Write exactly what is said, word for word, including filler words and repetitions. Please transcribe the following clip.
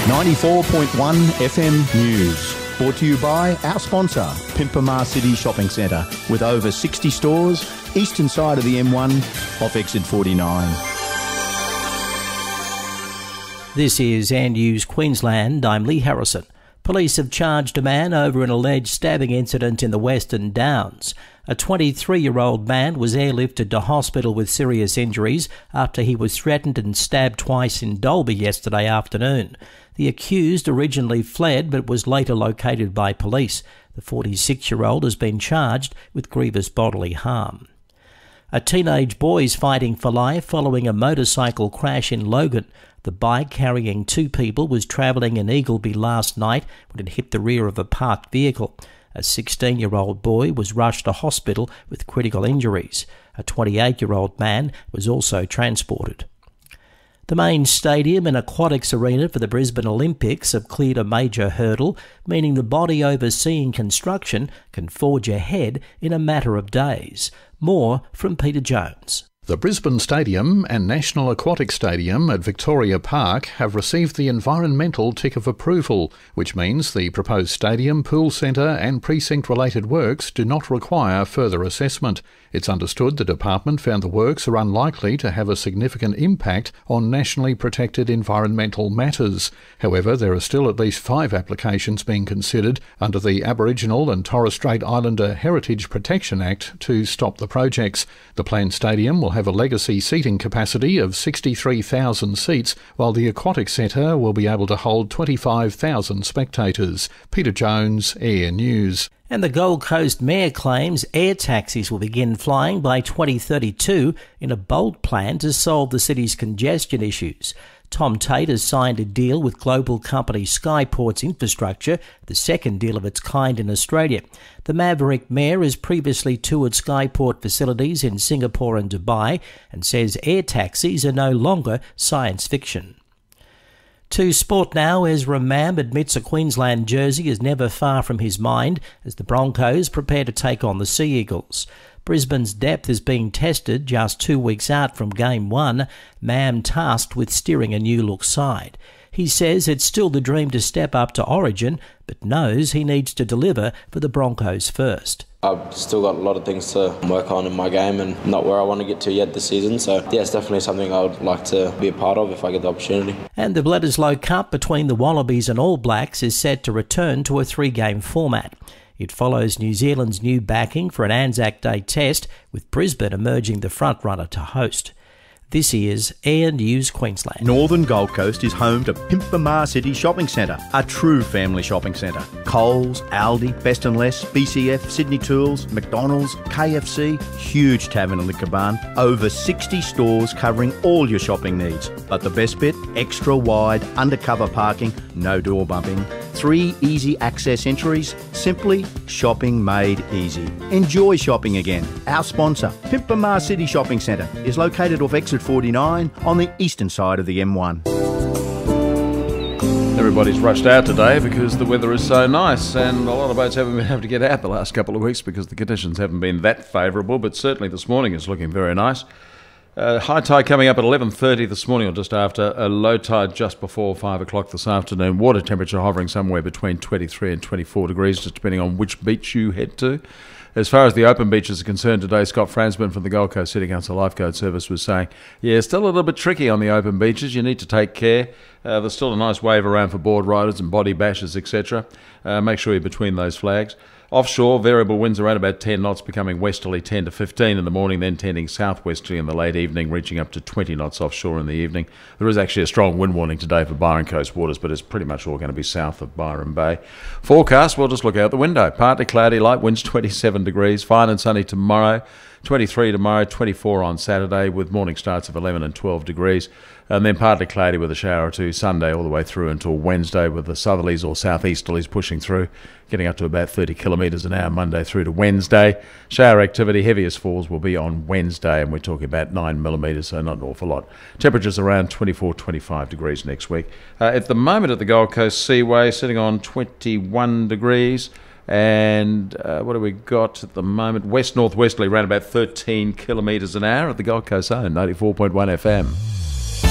ninety-four point one F M News. Brought to you by our sponsor, Pimpamar City Shopping Centre, with over sixty stores, eastern side of the M one, off exit forty-nine. This is Air News Queensland. I'm Lee Harrison. Police have charged a man over an alleged stabbing incident in the Western Downs. A twenty-three-year-old man was airlifted to hospital with serious injuries after he was threatened and stabbed twice in Dalby yesterday afternoon. The accused originally fled but was later located by police. The forty-six-year-old has been charged with grievous bodily harm. A teenage boy is fighting for life following a motorcycle crash in Logan. The bike carrying two people was travelling in Eagleby last night when it hit the rear of a parked vehicle. A sixteen-year-old boy was rushed to hospital with critical injuries. A twenty-eight-year-old man was also transported. The main stadium and aquatics arena for the Brisbane Olympics have cleared a major hurdle, meaning the body overseeing construction can forge ahead in a matter of days. More from Peter Jones. The Brisbane Stadium and National Aquatic Stadium at Victoria Park have received the environmental tick of approval, which means the proposed stadium, pool centre and precinct-related works do not require further assessment. It's understood the department found the works are unlikely to have a significant impact on nationally protected environmental matters. However, there are still at least five applications being considered under the Aboriginal and Torres Strait Islander Heritage Protection Act to stop the projects. The planned stadium will have a legacy seating capacity of sixty-three thousand seats, while the aquatic centre will be able to hold twenty-five thousand spectators. Peter Jones, Air News. And the Gold Coast Mayor claims air taxis will begin flying by twenty thirty-two in a bold plan to solve the city's congestion issues. Tom Tate has signed a deal with global company Skyports Infrastructure, the second deal of its kind in Australia. The Maverick Mayor has previously toured Skyport facilities in Singapore and Dubai and says air taxis are no longer science fiction. To sport now, Ezra Mam admits a Queensland jersey is never far from his mind as the Broncos prepare to take on the Sea Eagles. Brisbane's depth is being tested just two weeks out from Game one, Mam tasked with steering a new-look side. He says it's still the dream to step up to Origin, but knows he needs to deliver for the Broncos first. I've still got a lot of things to work on in my game and not where I want to get to yet this season. So, yeah, it's definitely something I would like to be a part of if I get the opportunity. And the Bledisloe Cup between the Wallabies and All Blacks is set to return to a three-game format. It follows New Zealand's new backing for an Anzac Day test, with Brisbane emerging the front-runner to host. This is Air News Queensland. Northern Gold Coast is home to Pimpamar City Shopping Centre, a true family shopping centre. Coles, Aldi, Best and Less, B C F, Sydney Tools, McDonald's, K F C, huge tavern and liquor barn, over sixty stores covering all your shopping needs. But the best bit, extra wide undercover parking, no door bumping, three easy access entries, simply shopping made easy. Enjoy shopping again. Our sponsor, Pimpamar City Shopping Centre, is located off exit forty-nine on the eastern side of the M one. Everybody's rushed out today because the weather is so nice, and a lot of boats haven't been able to get out the last couple of weeks because the conditions haven't been that favourable, but certainly this morning is looking very nice. Uh, high tide coming up at eleven thirty this morning or just after, a low tide just before five o'clock this afternoon. Water temperature hovering somewhere between twenty-three and twenty-four degrees, just depending on which beach you head to. As far as the open beaches are concerned today, Scott Fransman from the Gold Coast City Council Lifeguard Service was saying, yeah, still a little bit tricky on the open beaches. You need to take care. Uh, there's still a nice wave around for board riders and body bashes, et cetera. Uh, make sure you're between those flags. Offshore, variable winds around about ten knots, becoming westerly ten to fifteen in the morning, then tending southwesterly in the late evening, reaching up to twenty knots offshore in the evening. There is actually a strong wind warning today for Byron Coast waters, but it's pretty much all going to be south of Byron Bay. Forecast, we'll just look out the window. Partly cloudy, light winds twenty-seven degrees, fine and sunny tomorrow. twenty-three tomorrow, twenty-four on Saturday, with morning starts of eleven and twelve degrees. And then partly cloudy with a shower or two Sunday all the way through until Wednesday, with the southerlies or southeasterlies pushing through, getting up to about thirty kilometres an hour Monday through to Wednesday. Shower activity, heaviest falls will be on Wednesday, and we're talking about nine millimetres, so not an awful lot. Temperatures around twenty-four, twenty-five degrees next week. Uh, at the moment at the Gold Coast Seaway, sitting on twenty-one degrees. And uh, what have we got at the moment? West-northwesterly, around about thirteen kilometres an hour at the Gold Coast Zone, ninety-four point one F M.